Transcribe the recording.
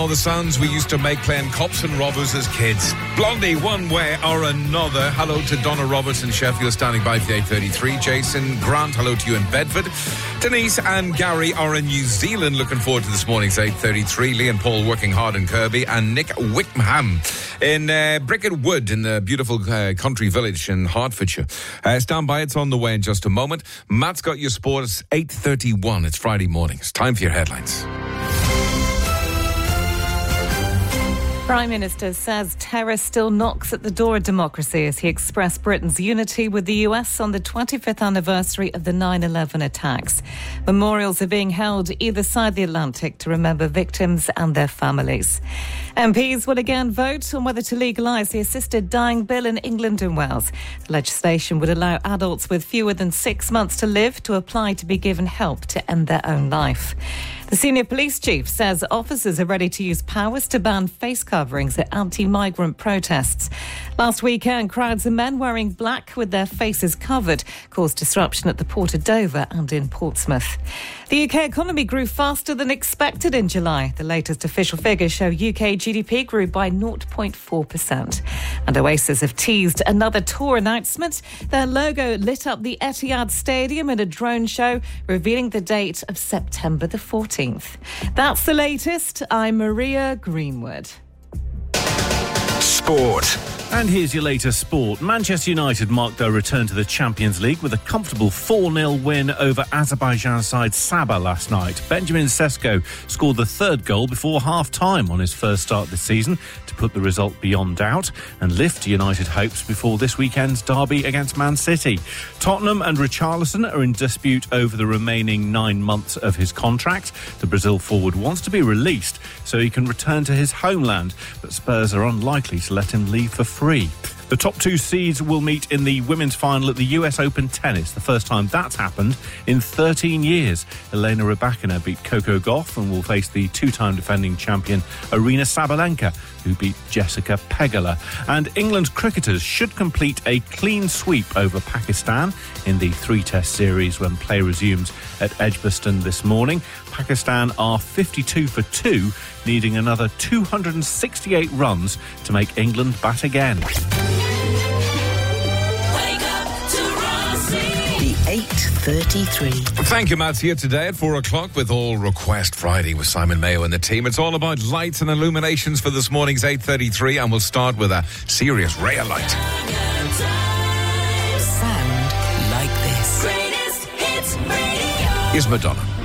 the sounds we used to make playing cops and robbers as kids. Blondie, one way or another. Hello to Donna Roberts in Sheffield, standing by for the 8:33. Jason Grant, hello to you in Bedford. Denise and Gary are in New Zealand, looking forward to this morning's 8:33. Lee and Paul working hard in Kirby, and Nick Wickham in Bricket Wood in the beautiful country village in Hertfordshire. Stand by, it's on the way in just a moment. Matt's got your sport. It's 8:31. It's Friday morning. It's time for your headlines. Prime Minister says terror still knocks at the door of democracy as he expressed Britain's unity with the US on the 25th anniversary of the 9/11 attacks. Memorials are being held either side the Atlantic to remember victims and their families. MPs will again vote on whether to legalise the assisted dying bill in England and Wales. The legislation would allow adults with fewer than 6 months to live to apply to be given help to end their own life. The senior police chief says officers are ready to use powers to ban face coverings at anti-migrant protests. Last weekend, crowds of men wearing black with their faces covered caused disruption at the Port of Dover and in Portsmouth. The UK economy grew faster than expected in July. The latest official figures show UK GDP grew by 0.4%. And Oasis have teased another tour announcement. Their logo lit up the Etihad Stadium in a drone show, revealing the date of September the 14th. That's the latest. I'm Maria Greenwood. Sport. And here's your latest sport. Manchester United marked their return to the Champions League with a comfortable 4-0 win over Azerbaijan side Sabah last night. Benjamin Sesko scored the third goal before half-time on his first start this season to put the result beyond doubt and lift United hopes before this weekend's derby against Man City. Tottenham and Richarlison are in dispute over the remaining 9 months of his contract. The Brazil forward wants to be released so he can return to his homeland, but Spurs are unlikely to let him leave for free. The top two seeds will meet in the women's final at the US Open Tennis, the first time that's happened in 13 years. Elena Rybakina beat Coco Gauff and will face the two-time defending champion Aryna Sabalenka, who beat Jessica Pegula. And England cricketers should complete a clean sweep over Pakistan in the three-test series when play resumes at Edgbaston this morning. Pakistan are 52 for 2, needing another 268 runs to make England bat again. The 8:33. Thank you, Matt's here today at 4 o'clock with All Request Friday with Simon Mayo and the team. It's all about lights and illuminations for this morning's 8:33, and we'll start with a serious ray of light. Sound like this. Is Madonna.